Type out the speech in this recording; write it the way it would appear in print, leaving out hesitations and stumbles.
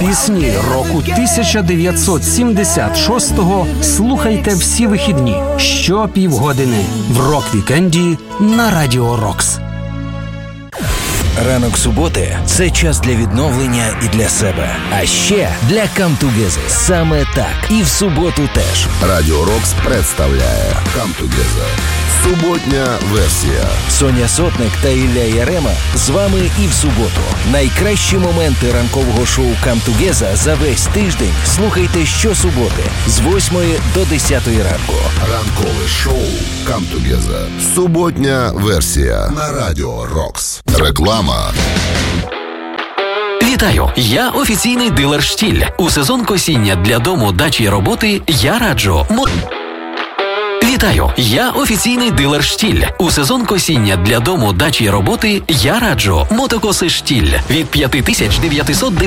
Пісні року 1976-го слухайте всі вихідні що півгодини в рок-вікенді на Радіо Рокс. Ранок суботи – це час для відновлення і для себе. А ще для Come Together. Саме так. І в суботу теж. Радіо Рокс представляє Come Together. Суботня версія. Соня Сотник та Ілля Ярема з вами і в суботу. Найкращі моменти ранкового шоу Come Together за весь тиждень слухайте щосуботи з 8 до 10 ранку. Ранкове шоу Come Together. Суботня версія на Радіо Рокс. Реклама. Вітаю! Я офіційний дилер «Штіль». У сезон косіння для дому, дачі й роботи я раджу... Вітаю! Я офіційний дилер «Штіль». У сезон косіння для дому, дачі й роботи я раджу мотокоси «Штіль» від 5990